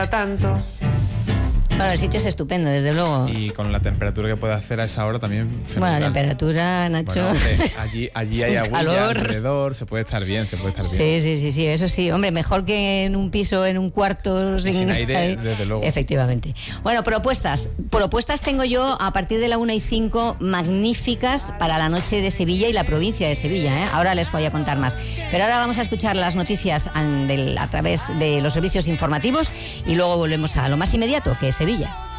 tanto. Bueno, el sitio es estupendo, desde luego. Y con la temperatura que puede hacer a esa hora también fenomenal. Bueno, la temperatura, Nacho. Bueno, hombre, allí hay agüilla calor alrededor, se puede estar bien, Sí, eso sí. Hombre, mejor que en un piso, en un cuarto sin aire, desde luego. Efectivamente. Bueno, propuestas tengo yo a partir de la 1:05 magníficas para la noche de Sevilla y la provincia de Sevilla, ¿eh? Ahora les voy a contar más. Pero ahora vamos a escuchar las noticias a través de los servicios informativos y luego volvemos a lo más inmediato, que es Sevilla.